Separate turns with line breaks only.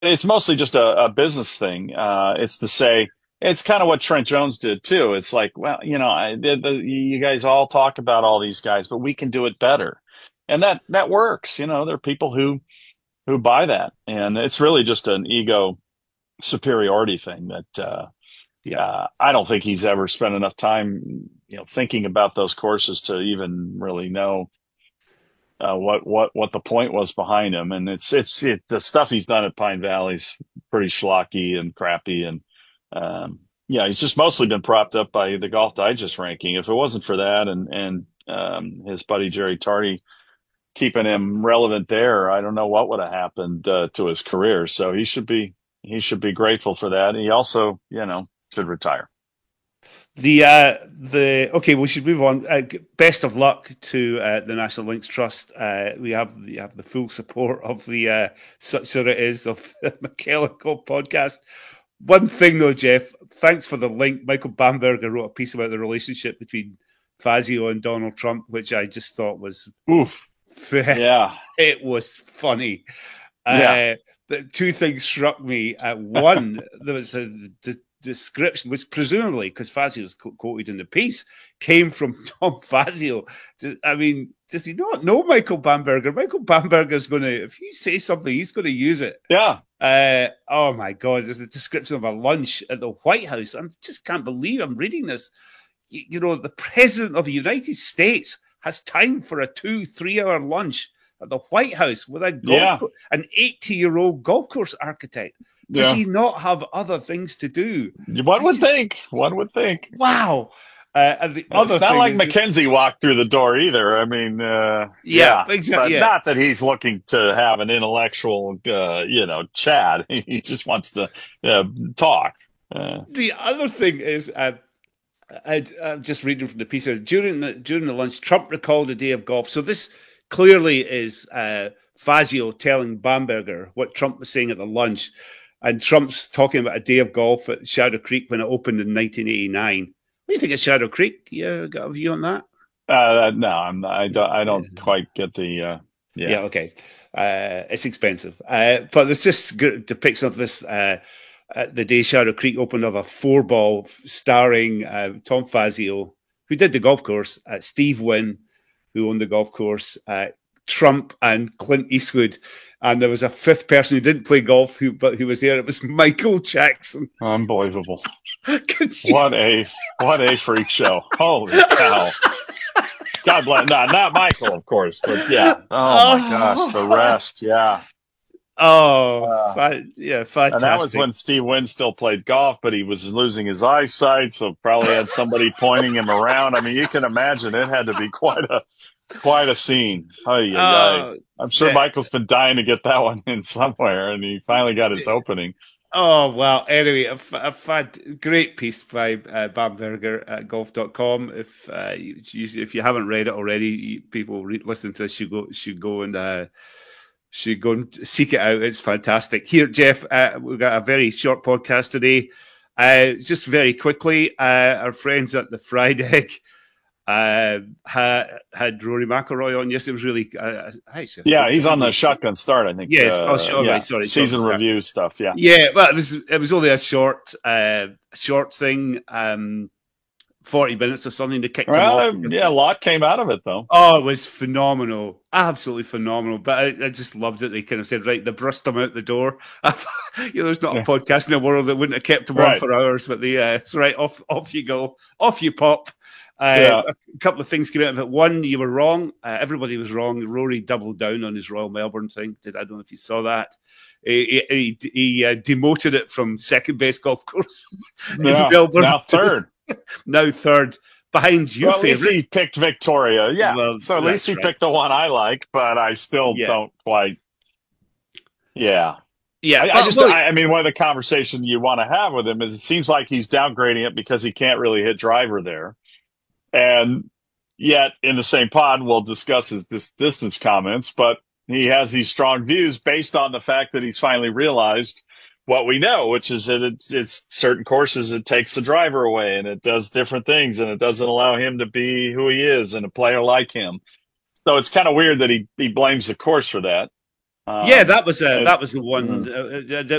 it's mostly just a business thing. It's to say it's kind of what Trent Jones did too. It's like, well, you guys all talk about all these guys, but we can do it better, and that works. There are people who buy that, and it's really just an ego superiority thing that
Yeah.
I don't think he's ever spent enough time, thinking about those courses to even really know what the point was behind him. And the stuff he's done at Pine Valley's pretty schlocky and crappy. And yeah, he's just mostly been propped up by the Golf Digest ranking. If it wasn't for that and his buddy Jerry Tardy keeping him relevant there, I don't know what would have happened to his career. So he should be grateful for that. And he also, should retire.
The okay, we should move on. Best of luck to the National Links Trust. We have the full support of the such that it is of the McKellar podcast. One thing though, Jeff, thanks for the link. Michael Bamberger wrote a piece about the relationship between Fazio and Donald Trump, which I just thought was
Oof. Yeah.
it was funny.
Yeah.
The two things struck me. One, there was a description, which presumably, because Fazio was quoted in the piece, came from Tom Fazio. I mean, does he not know Michael Bamberger? Michael Bamberger's going to, if you say something, he's going to use it.
Yeah.
Oh my God, there's a description of a lunch at the White House. I just can't believe I'm reading this. The President of the United States has time for a 2-3 hour lunch at the White House with
Yeah.
an 80-year-old golf course architect. Does
Yeah.
he not have other things to do?
One would think. One would think.
Wow. And the
It's
other
not
thing
like
is this,
Mackenzie walked through the door either. I mean,
yeah,
yeah,
exactly.
but
Yeah.
not that he's looking to have an intellectual, chat. He just wants to talk.
The other thing is, I'm just reading from the piece here. During the lunch, Trump recalled a day of golf. So this clearly is Fazio telling Bamberger what Trump was saying at the lunch, and Trump's talking about a day of golf at Shadow Creek when it opened in 1989. What do you think of Shadow Creek? You got a view on that?
No, I don't quite get the,
Yeah,
yeah.
okay. It's expensive, but there's just depictions of this. The day Shadow Creek opened of a four ball starring Tom Fazio, who did the golf course, Steve Wynn, who owned the golf course, Trump, and Clint Eastwood. And there was a fifth person who didn't play golf, who was there. It was Michael Jackson.
Unbelievable.
Could you?
What a freak show. Holy cow. God bless. No, not Michael, of course, but yeah. Oh my gosh, the
Oh,
rest. Yeah. Uh,
yeah,
And that was
fantastic.
when Steve Wynn still played golf, but he was losing his eyesight, so probably had somebody pointing him around. I mean, you can imagine it had to be quite a scene. Ay, ay, ay.
Uh,
I'm sure
the,
Michael's been dying to get that one in somewhere, and he finally got his opening.
Oh, well, anyway, I've had great piece by Bamberger at golf.com. If you haven't read it already, people listening to this should go and seek it out. It's fantastic. Here, Jeff, we've got a very short podcast today. Just very quickly, our friends at the Fried Egg had Rory McIlroy on. Yes, it was really. Actually, I
Yeah,
spoke to
he's on
him.
the shotgun start, I think.
Yes. Oh, sure. Right.
Yeah,
Sorry.
season
Sorry.
review stuff. Yeah.
Yeah, well, it was only a short thing, 40 minutes or something. They kicked him off.
Well, yeah, a lot came out of it, though.
Oh, it was phenomenal, absolutely phenomenal. But I just loved it. They kind of said, right, they brushed him out the door. There's not a
Yeah.
podcast in the world that wouldn't have kept him on
Right.
for hours. But it's right, off you go, off you pop.
Yeah.
A couple of things came out of it. One, you were wrong. Everybody was wrong. Rory doubled down on his Royal Melbourne thing. I don't know if you saw that. He demoted it from second best golf course in
Yeah.
Melbourne
Now
to
third.
now third, behind your
Well, at least
favorite.
he picked Victoria. Yeah.
Well,
So at least
that's
he
right.
picked the one I like, but I still
Yeah,
don't quite. Yeah.
yeah.
I
But
just,
look,
I mean, one of the conversation you want to have with him is it seems like he's downgrading it because he can't really hit driver there. And yet in the same pod, we'll discuss his distance comments, but he has these strong views based on the fact that he's finally realized what we know, which is that it's certain courses, it takes the driver away and it does different things and it doesn't allow him to be who he is and a player like him. So it's kind of weird that he blames the course for that.
Yeah,
Um, it,
that was the one
uh,
that